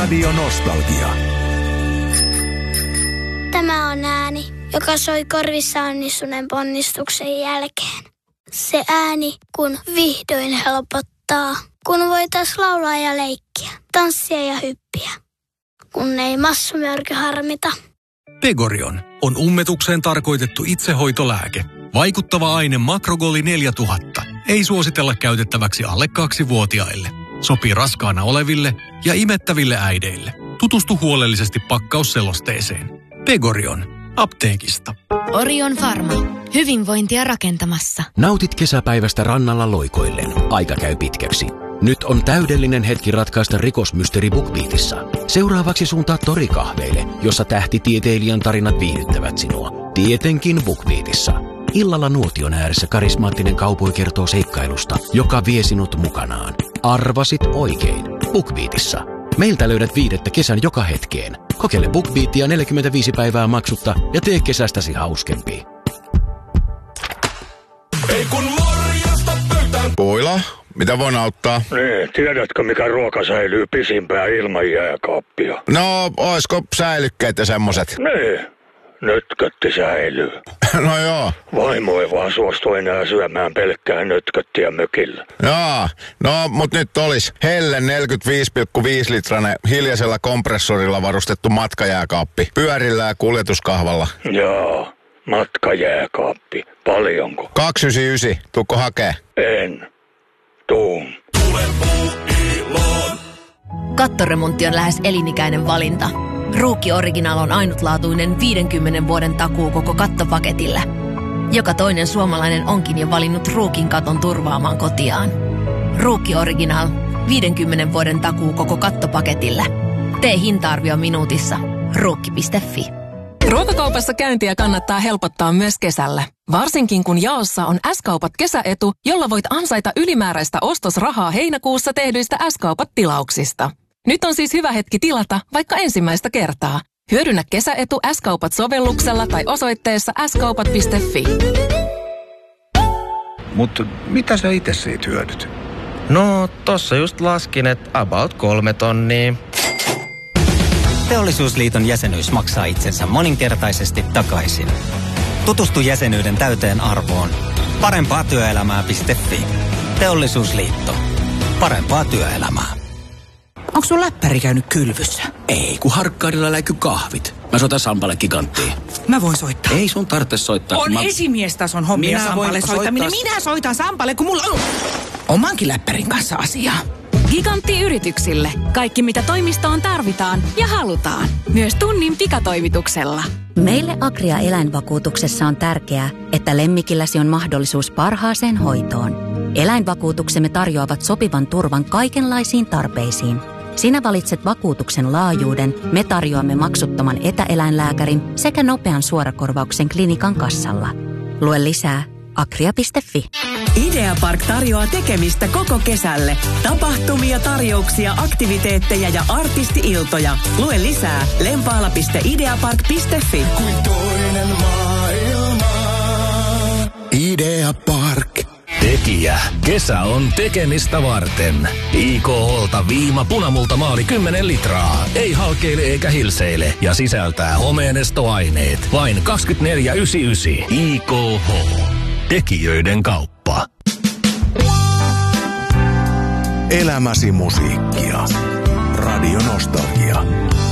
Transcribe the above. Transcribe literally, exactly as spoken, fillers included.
Radio Nostalgia. Tämä on ääni, joka soi korvissa onnistuneen ponnistuksen jälkeen. Se ääni, kun vihdoin helpottaa. Kun voi taas laulaa ja leikkiä, tanssia ja hyppiä. Kun ei massumörkö harmita. Pegorion on ummetukseen tarkoitettu itsehoitolääke. Vaikuttava aine Makrogoli neljätuhatta. Ei suositella käytettäväksi alle kaksivuotiaille. Sopii raskaana oleville ja imettäville äideille. Tutustu huolellisesti pakkausselosteeseen. Pegorion. Apteekista. Orion Pharma. Hyvinvointia rakentamassa. Nautit kesäpäivästä rannalla loikoillen. Aika käy pitkäksi. Nyt on täydellinen hetki ratkaista rikosmysteeri BookBeatissa. Seuraavaksi suuntaa torikahveille, jossa tähtitieteilijän tarinat viihdyttävät sinua. Tietenkin BookBeatissa. Illalla nuotion ääressä karismaattinen kaupoi kertoo seikkailusta, joka vie sinut mukanaan. Arvasit oikein. BookBeatissa. Meiltä löydät viidettä kesän joka hetkeen. Kokeile BookBeatia neljäkymmentäviisi päivää maksutta ja tee kesästäsi hauskempi. Ei kun morjesta pöytään. Puila, mitä voin auttaa? Niin, tiedätkö mikä ruoka säilyy pisimpään ilman jääkaappia? No, oisko säilykkeet ja semmoset? Niin, nötkötti säilyy. No joo. Vaimo ei vaan suostu enää syömään pelkkää nötköttiä mökillä. Joo, no mut nyt olis Helle neljäkymmentäviisi pilkku viisi litrainen hiljaisella kompressorilla varustettu matkajääkaappi. Pyörillä ja kuljetuskahvalla. Joo, matkajääkaappi. Paljonko? kaksisataayhdeksänkymmentäyhdeksän. Tuukko hakee? En. Tuun. Kattoremontti on lähes elinikäinen valinta. Ruukki Original on ainutlaatuinen viidenkymmenen vuoden takuu koko kattopaketille. Joka toinen suomalainen onkin jo valinnut Ruukin katon turvaamaan kotiaan. Ruukki Original. viidenkymmenen vuoden takuu koko kattopaketille. Tee hinta-arvio minuutissa. ruukki piste fi. Ruokakaupassa käyntiä kannattaa helpottaa myös kesällä. Varsinkin kun jaossa on S-kaupat kesäetu, jolla voit ansaita ylimääräistä ostosrahaa heinäkuussa tehdyistä S-kaupat-tilauksista. Nyt on siis hyvä hetki tilata vaikka ensimmäistä kertaa. Hyödynnä kesäetu S-kaupat-sovelluksella tai osoitteessa s kaupat piste fi. Mutta mitä sä itse siitä hyödyt? No, tossa just laskin, että about kolme tonnia. Teollisuusliiton jäsenyys maksaa itsensä moninkertaisesti takaisin. Tutustu jäsenyyden täyteen arvoon. parempaa työelämää piste fi. Teollisuusliitto. Parempaa työelämää. Onko sun läppäri käynyt kylvyssä? Ei, kun Harkkaarilla läiky kahvit. Mä soitan Sampalle Giganttiin. Mä voin soittaa. Ei sun tarvitse soittaa. On mä... esimiestason hommia Minä Sampalle soittaminen. soittaa... Minä soitan Sampalle, kun mulla on omankin läppärin kanssa asiaa. Gigantti yrityksille. Kaikki mitä toimistoon tarvitaan ja halutaan. Myös tunnin pikatoimituksella. Meille Agria eläinvakuutuksessa on tärkeää, että lemmikilläsi on mahdollisuus parhaaseen hoitoon. Eläinvakuutuksemme tarjoavat sopivan turvan kaikenlaisiin tarpeisiin. Sinä valitset vakuutuksen laajuuden, me tarjoamme maksuttoman etäeläinlääkärin sekä nopean suorakorvauksen klinikan kassalla. Lue lisää agria piste fi. Ideapark tarjoaa tekemistä koko kesälle. Tapahtumia, tarjouksia, aktiviteetteja ja artisti-iltoja. Lue lisää lempaala piste ideapark piste fi. Kuin toinen maailma. Ideapark. Tekijä. Kesä on tekemistä varten. I K H:lta viima punamulta maali kymmenen litraa. Ei halkeile eikä hilseile ja sisältää homeenestoaineet. Vain kaksikymmentäneljä pilkku yhdeksänkymmentäyhdeksän. I K H. Tekijöiden kauppa. Elämäsi musiikkia.